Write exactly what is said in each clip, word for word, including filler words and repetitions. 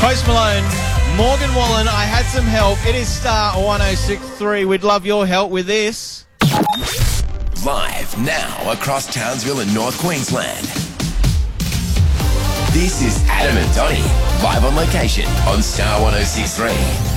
Post Malone, Morgan Wallen, I had some help. It is Star one oh six point three. We'd love your help with this. Live now across Townsville and North Queensland. This is Adam and Donnie, live on location on Star one oh six point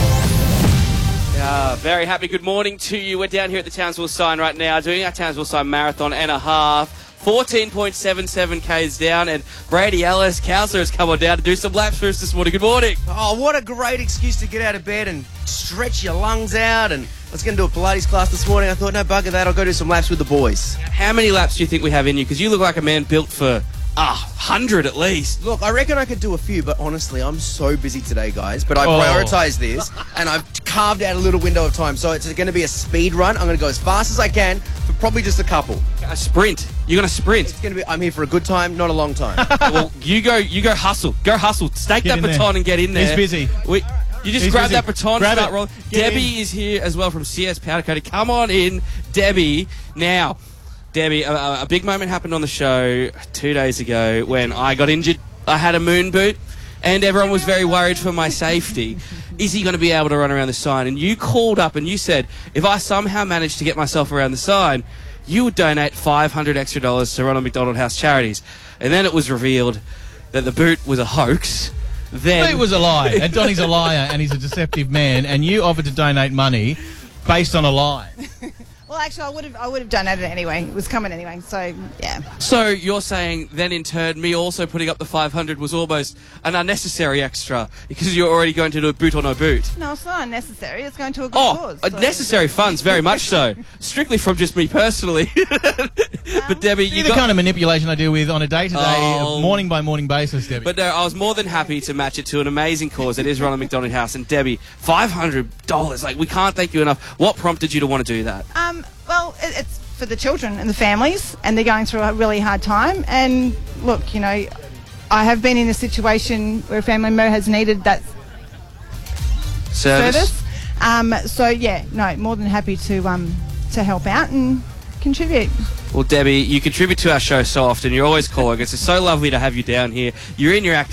three. Uh, very happy good morning to you. We're down here at the Townsville Sign right now doing our Townsville Sign Marathon and a half. fourteen point seven seven Ks down, and Brady Ellis, counsellor, has come on down to do some laps for us this morning. Good morning. Oh, what a great excuse to get out of bed and stretch your lungs out. And I was going to do a Pilates class this morning. I thought, no bugger that, I'll go do some laps with the boys. How many laps do you think we have in you? Because you look like a man built for ah, one hundred at least. Look, I reckon I could do a few, but honestly, I'm so busy today, guys. But I Oh. prioritised this, and I've carved out a little window of time. So it's going to be a speed run. I'm going to go as fast as I can for probably just a couple. A sprint. You're going to sprint. It's going to be. I'm here for a good time, not a long time. Well, you go You go hustle. Go hustle. Stake Get that in baton there. and get in there. He's busy. We, you just He's grab busy. that baton, Grab start it. rolling. Get Debbie in. is here as well from C S Powder Coating. Come on in, Debbie. Now, Debbie, a, a big moment happened on the show two days ago when I got injured. I had a moon boot, and everyone was very worried for my safety. Is he going to be able to run around the sign? And you called up and you said, if I somehow managed to get myself around the sign, you would donate five hundred extra dollars to Ronald McDonald House Charities. And then it was revealed that the boot was a hoax. Then It was a lie, and Donnie's a liar, and he's a deceptive man, and you offered to donate money based on a lie. Well, actually, I would have I would have donated it anyway. It was coming anyway, so yeah. So you're saying then in turn me also putting up the five hundred was almost an unnecessary extra because you're already going to do a boot or no boot? No, it's not unnecessary. It's going to a good Oh, cause. uh, so- necessary funds, very much so. Strictly from just me personally. But Debbie, you You're the got... kind of manipulation I deal with on a day-to-day, Oh. morning by morning basis, Debbie. But no, I was more than happy to match it to an amazing cause. It is Ronald McDonald House. And Debbie, five hundred dollars. Like, we can't thank you enough. What prompted you to want to do that? Um, well, it, it's for the children and the families, and they're going through a really hard time. And look, you know, I have been in a situation where a family member has needed that Service? service. Um, so yeah, no, more than happy to um to help out and contribute. Well, Debbie, you contribute to our show so often. You're always calling. It's so lovely to have you down here. You're in your active